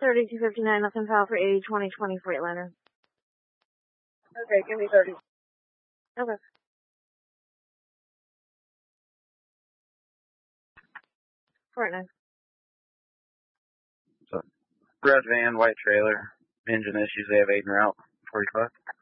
3259, nothing file for 802020 Freightliner. Okay, give me 30. Okay. Fortnite. So, red van, white trailer, engine issues, they have 8 en route, 45.